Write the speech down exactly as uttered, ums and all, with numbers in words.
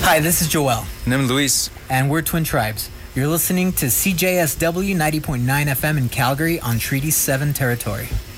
Hi, this is Joel. And I'm Luis. And we're Twin Tribes. You're listening to C J S W ninety point nine F M in Calgary on Treaty seven territory.